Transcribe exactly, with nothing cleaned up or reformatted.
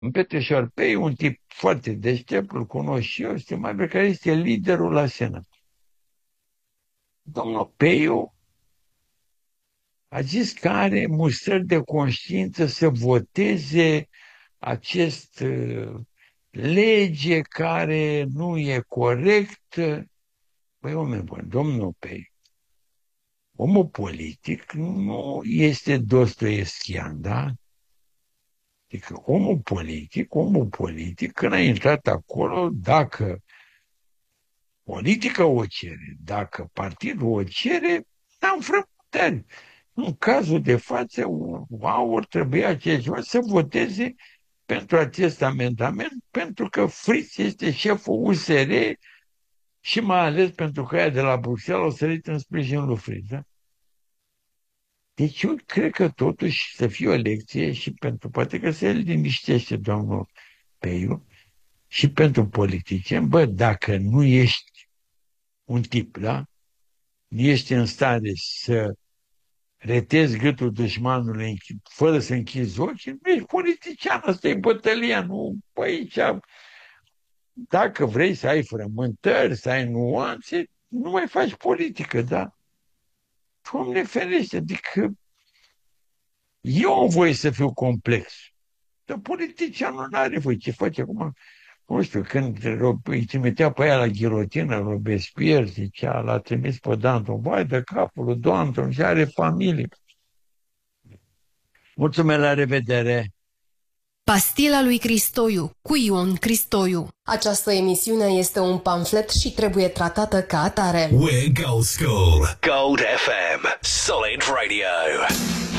Petrișor Peiu, un tip foarte deștept, îl cunosc și eu, stimabil, care este liderul la Senat. Domnul Peiu a zis că are mustrări de conștiință să voteze acest uh, lege care nu e corectă. Păi, oameni buni, domnul Peiu, omul politic nu este Dostoevskian, da? Adică omul politic, omul politic, când a intrat acolo, dacă politica o cere, dacă partidul o cere, am frământări. În cazul de față, AUR trebuia acești să voteze pentru acest amendament, pentru că Fritz este șeful U S R și mai ales pentru că aia de la Bruxelles au sărit în sprijinul lui Fritz. Da? Deci eu cred că totuși să fie o lecție și pentru, poate că se liniștește domnul Peiu, și pentru politicieni, bă, dacă nu ești un tip, da? Nu ești în stare să retezi gâtul dușmanului fără să închizi ochii, nu ești politician, asta e bătălia, nu, pe aici, dacă vrei să ai frământări, să ai nuanțe, nu mai faci politică, da? Doamne ferește, adică eu am voie să fiu complex, dar politicianul nu are voie, ce face acum? Nu știu, când îi trimitea pe aia la ghilotină, Robespierre, zicea, l-a trimis pe Danton, vai de capul lui Danton și are familie. Mulțumesc, la revedere! Pastila lui Cristoiu, cu Ion Cristoiu. Această emisiune este un pamflet și trebuie tratată ca atare. We're Gold School. Gold F M. Solid Radio.